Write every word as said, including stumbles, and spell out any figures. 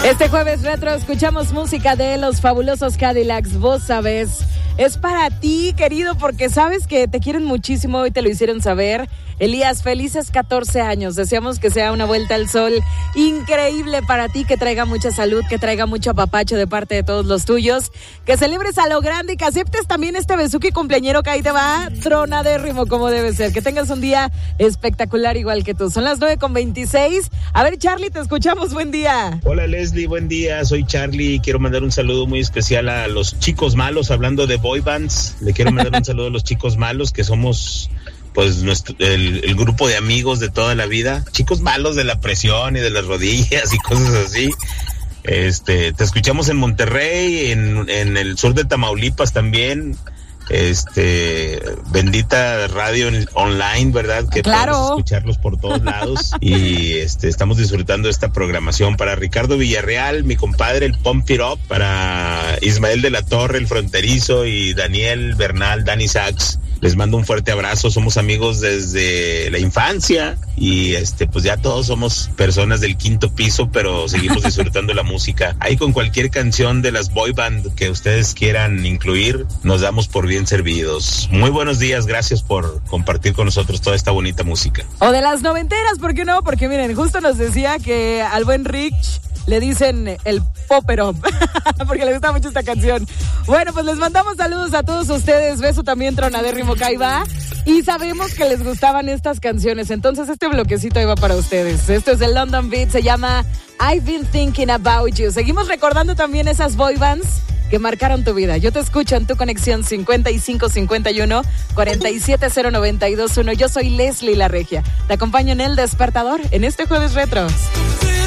Este jueves retro escuchamos música de los fabulosos Cadillacs. Vos sabés, es para ti, querido, porque sabes que te quieren muchísimo y te lo hicieron saber. Elías, felices catorce años. Deseamos que sea una vuelta al sol increíble para ti, que traiga mucha salud, que traiga mucho apapacho de parte de todos los tuyos, que celebres a lo grande y que aceptes también este besuki cumpleañero que ahí te va, tronadérrimo como debe ser. Que tengas un día espectacular igual que tú. Son las nueve con veintiséis. A ver, Charlie, te escuchamos. Buen día. Hola, Leslie, buen día. Soy Charlie. Quiero mandar un saludo muy especial a los chicos malos, hablando de boy bands. Le quiero mandar un saludo a los chicos malos, que somos pues nuestro, el, el grupo de amigos de toda la vida, chicos malos de la presión y de las rodillas y cosas así. Este, te escuchamos en Monterrey, en, en el sur de Tamaulipas también. Este, bendita radio online, ¿verdad? Que claro, podemos escucharlos por todos lados. Y este, estamos disfrutando esta programación. Para Ricardo Villarreal, mi compadre, el Pump It Up. Para Ismael de la Torre, el fronterizo, y Daniel Bernal, Dani Sachs. Les mando un fuerte abrazo. Somos amigos desde la infancia y este, pues ya todos somos personas del quinto piso, pero seguimos disfrutando la música. Ahí con cualquier canción de las boy band que ustedes quieran incluir, nos damos por bien servidos. Muy buenos días, gracias por compartir con nosotros toda esta bonita música. O de las noventeras, ¿por qué no? Porque miren, justo nos decía que al buen Rich le dicen el popero, porque le gusta mucho esta canción. Bueno, pues les mandamos saludos a todos ustedes. Beso también tronadérrimo que ahí va. Y sabemos que les gustaban estas canciones, entonces este bloquecito ahí va para ustedes. Esto es el London Beat, se llama I've Been Thinking About You. Seguimos recordando también esas boy bands que marcaron tu vida. Yo te escucho en tu conexión cincuenta y cinco cincuenta y uno cuarenta y siete cero noventa y dos uno. Yo soy Leslie La Regia. Te acompaño en El Despertador en este jueves retro.